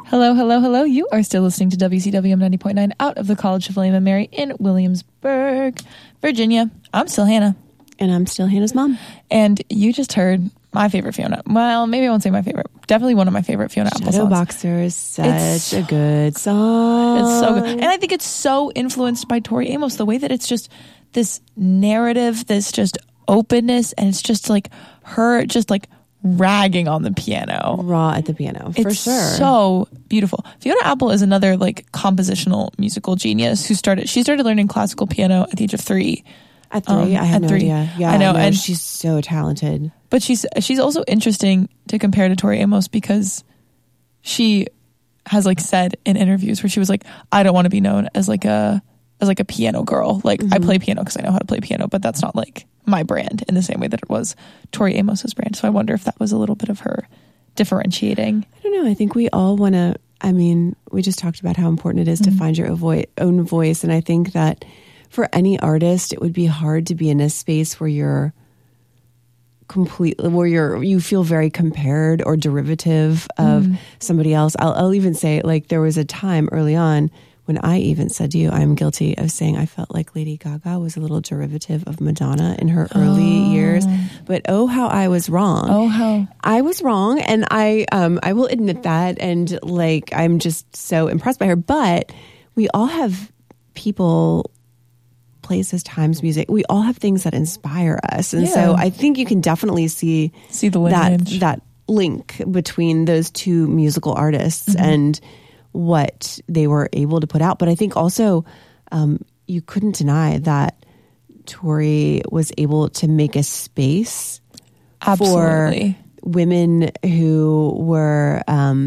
Hello, hello, hello. You are still listening to WCWM 90.9 out of the College of William and Mary in Williamsburg, Virginia. I'm still Hannah. And I'm still Hannah's mom. And you just heard my favorite Fiona. Well, maybe I won't say my favorite. Definitely one of my favorite Fiona Apple songs. Shadowboxer is such a good song. It's so good. And I think it's so influenced by Tori Amos, the way that it's just this narrative, this just openness, and it's just like her just like ragging on the piano. Raw at the piano, for it's sure. So beautiful. Fiona Apple is another like compositional musical genius who started learning classical piano at the age of 3. At 3? I had no idea. Yeah, I know. And she's so talented. But she's also interesting to compare to Tori Amos because she has like said in interviews where she was like, I don't want to be known as like a piano girl. Like I play piano because I know how to play piano, but that's not like my brand in the same way that it was Tori Amos's brand. So I wonder if that was a little bit of her differentiating. I don't know. I think we all want to, we just talked about how important it is to find your own voice. And I think that for any artist, it would be hard to be in a space where you feel very compared or derivative of somebody else. I'll even say, like, there was a time early on when I even said to you, I'm guilty of saying I felt like Lady Gaga was a little derivative of Madonna in her early years. But how I was wrong. I was wrong. And I will admit that. And like, I'm just so impressed by her. But we all have people, places, times, music. We all have things that inspire us. And so I think you can definitely see the lineage. that link between those two musical artists and what they were able to put out. But I think also you couldn't deny that Tori was able to make a space for women who were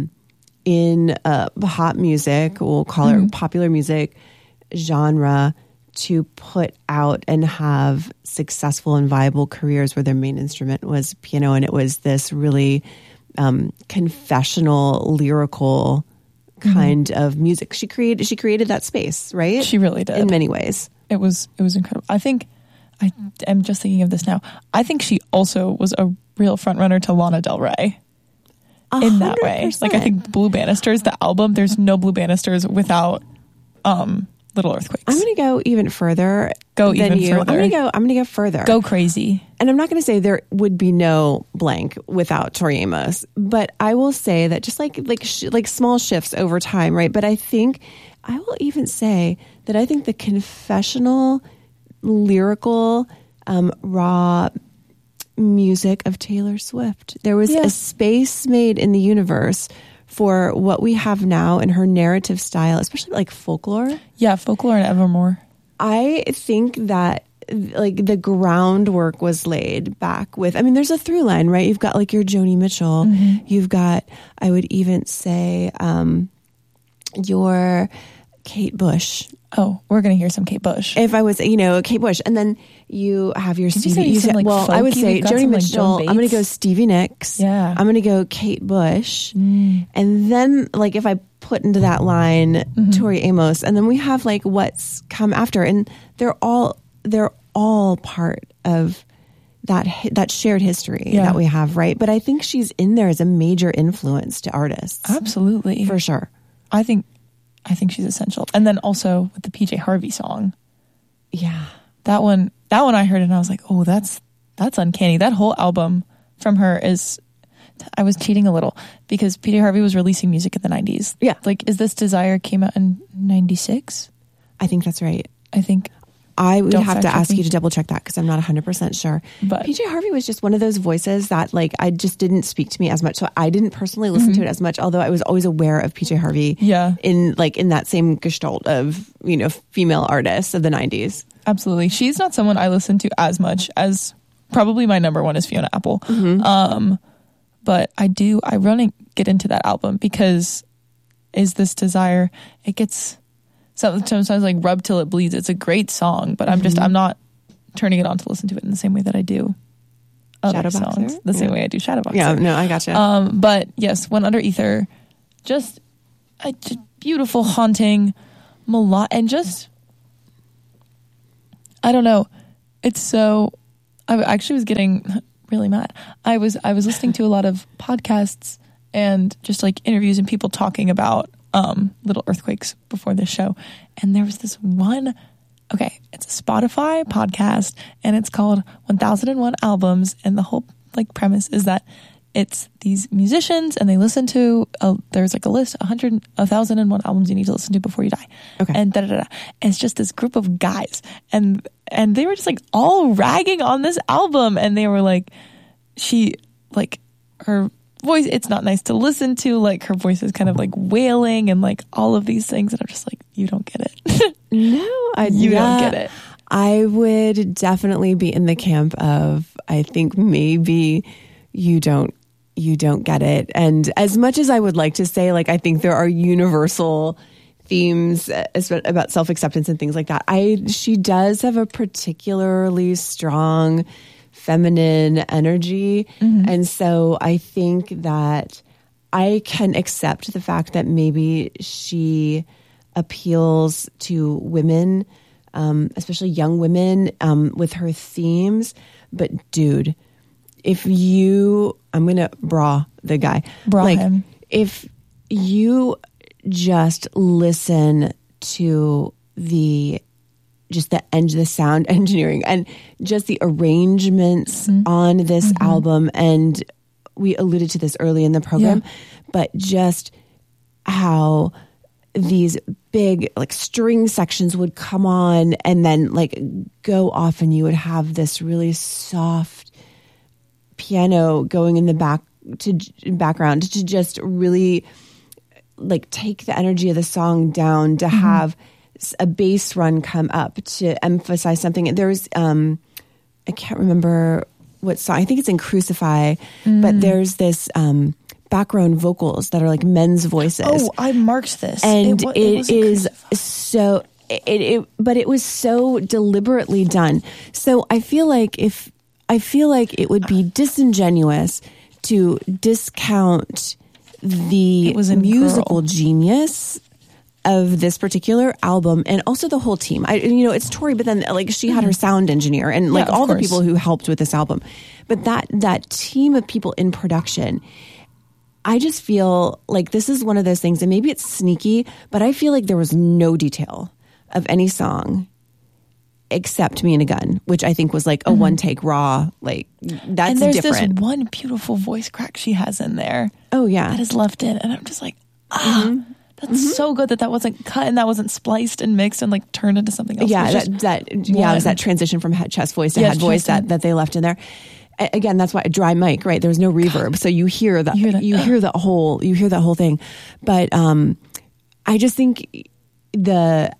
in pop music, we'll call it popular music genre, to put out and have successful and viable careers where their main instrument was piano. And it was this really confessional, lyrical kind of music. She created that space, right? She really did. In many ways. It was incredible. I think, I am just thinking of this now, I think she also was a real front runner to Lana Del Rey. 100%. In that way. Like, I think Blue Banisters, the album, there's no Blue Banisters without Little Earthquakes. I'm going to go even further. Further. I'm going to go further. Go crazy. And I'm not going to say there would be no blank without Tori Amos, but I will say that just like small shifts over time, right? But I think I will even say that I think the confessional, lyrical, raw music of Taylor Swift, there was a space made in the universe for what we have now in her narrative style, especially like folklore. Yeah, folklore and Evermore. I think that like the groundwork was laid back with, there's a through line, right? You've got like your Joni Mitchell. You've got, I would even say, your Kate Bush. Oh, we're going to hear some Kate Bush. If I was, Kate Bush. And then you have your Stevie. I would say Joni Mitchell. I'm going to go Stevie Nicks. Yeah. I'm going to go Kate Bush. And then like if I put into that line Tori Amos, and then we have like what's come after, and they're all part of that shared history that we have, right? But I think she's in there as a major influence to artists. Absolutely. For sure. I think she's essential. And then also with the PJ Harvey song. Yeah. That one I heard and I was like, oh, that's uncanny. That whole album from her is, I was cheating a little because PJ Harvey was releasing music in the 90s. Yeah. Like, Is This Desire came out in 96? I think that's right. I would have to ask you to double check that because I'm not 100% sure. But PJ Harvey was just one of those voices that like I just didn't speak to me as much. So I didn't personally listen to it as much, although I was always aware of PJ Harvey in that same gestalt of, female artists of the 90s. Absolutely. She's not someone I listen to as much as probably my number one is Fiona Apple. But I want to get into that album because Is This Desire, it gets sometimes like Rub Till It Bleeds. It's a great song, but I'm not turning it on to listen to it in the same way that I do other songs. The same way I do Shadowboxer. Yeah, no, I gotcha. But yes, One Under Ether, just a beautiful, haunting, and just, I don't know. It's so, I actually was getting really mad. I was listening to a lot of podcasts and just like interviews and people talking about Little Earthquakes before this show. And there was this one, it's a Spotify podcast and it's called 1001 Albums. And the whole like premise is that it's these musicians and they listen to, there's like a list, 1,001 albums you need to listen to before you die. Okay. And And it's just this group of guys. And they were just like all ragging on this album. And they were like, her voice, it's not nice to listen to. Like her voice is kind of like wailing and like all of these things. And I'm just like, you don't get it. No, you don't get it. I would definitely be in the camp of, I think maybe you don't get it. And as much as I would like to say, like, I think there are universal themes about self-acceptance and things like that. She does have a particularly strong feminine energy. Mm-hmm. And so I think that I can accept the fact that maybe she appeals to women, especially young women, with her themes. But dude, I'm going to bra the guy. Him. If you just listen to the sound engineering and just the arrangements on this album, and we alluded to this early in the program, but just how these big like string sections would come on and then like go off, and you would have this really soft piano going in the background to just really like take the energy of the song down, to have a bass run come up to emphasize something. There's I can't remember what song, I think it's in Crucify, but there's this background vocals that are like men's voices. Oh, I marked this. And it is so but it was so deliberately done. So I feel like it would be disingenuous to discount the musical genius of this particular album, and also the whole team. It's Tori, but then like she had her sound engineer and like all the people who helped with this album. But that team of people in production, I just feel like this is one of those things, and maybe it's sneaky, but I feel like there was no detail of any song except Me and a Gun, which I think was like a one take raw, like that's different. And there's this one beautiful voice crack she has in there. Oh yeah. That is left in. And I'm just like, that's so good that wasn't cut and that wasn't spliced and mixed and like turned into something else. Yeah, it was that transition from chest voice to head voice that they left in there. Again, that's why a dry mic, right? There's no reverb, so you hear that. You hear that whole thing. But I just think the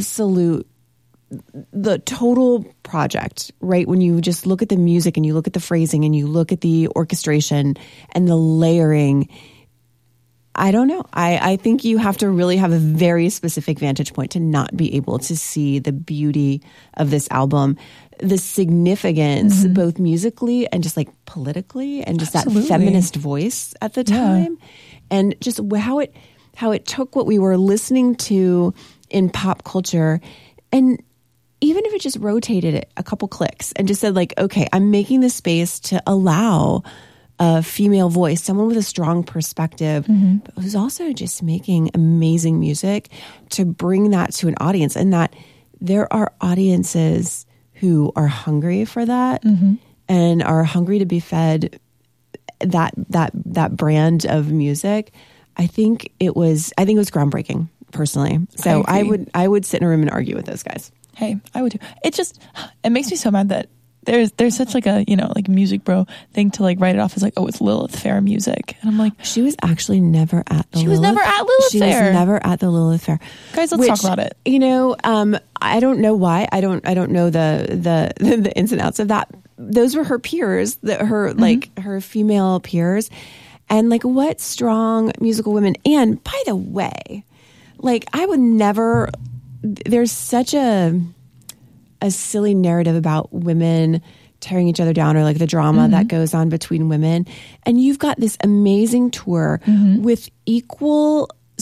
total project, right? When you just look at the music and you look at the phrasing and you look at the orchestration and the layering, I don't know. I think you have to really have a very specific vantage point to not be able to see the beauty of this album, the significance, both musically and just like politically, and just that feminist voice at the time, and just how it took what we were listening to in pop culture, and even if it just rotated it a couple clicks and just said like, okay, I'm making this space to allow a female voice, someone with a strong perspective, but who's also just making amazing music, to bring that to an audience, and that there are audiences who are hungry for that and are hungry to be fed that brand of music. I think it was groundbreaking personally. So I would sit in a room and argue with those guys. Hey, I would too. It makes me so mad that there's such like a, like music bro thing to like write it off as like, oh, it's Lilith Fair music. And I'm like, she was actually never at the Lilith. She was never at Lilith Fair. Guys, let's talk about it. I don't know why. I don't know the ins and outs of that. Those were her peers, like her female peers. And like, what strong musical women. And by the way, like I would never, there's such a silly narrative about women tearing each other down, or like the drama that goes on between women. And you've got this amazing tour with equal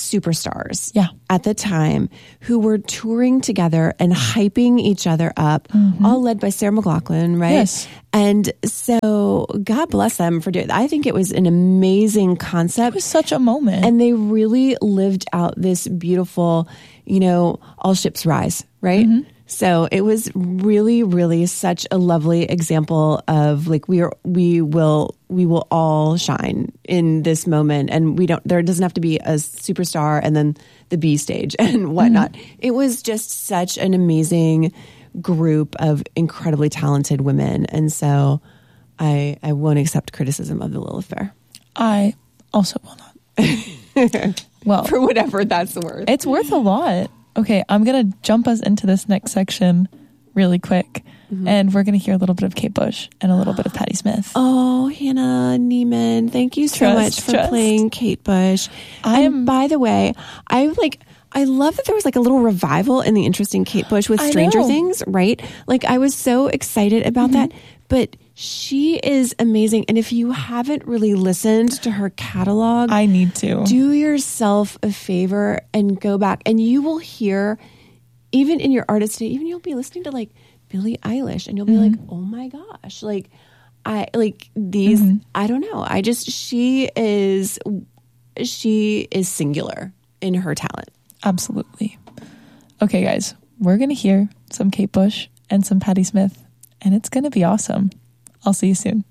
superstars at the time who were touring together and hyping each other up, all led by Sarah McLachlan, right? Yes. And so God bless them for doing it. I think it was an amazing concept. It was such a moment. And they really lived out this beautiful, all ships rise, right? So it was really, really such a lovely example of like we will all shine in this moment, and there doesn't have to be a superstar and then the B stage and whatnot. It was just such an amazing group of incredibly talented women, and so I won't accept criticism of the Lilith Fair. I also will not. Well, for whatever that's worth. It's worth a lot. Okay, I'm going to jump us into this next section really quick. And we're going to hear a little bit of Kate Bush and a little bit of Patti Smith. Oh, Hannah Neiman, thank you so much for playing Kate Bush. By the way, I love that there was like a little revival in the Interesting Kate Bush with Stranger Things, right? Like I was so excited about that. But she is amazing. And if you haven't really listened to her catalog, I need to. Do yourself a favor and go back, and you will hear, even in your artist day, even you'll be listening to like Billie Eilish and you'll be like, oh my gosh, I don't know. She is singular in her talent. Absolutely. Okay, guys, we're going to hear some Kate Bush and some Patti Smith, and it's going to be awesome. I'll see you soon.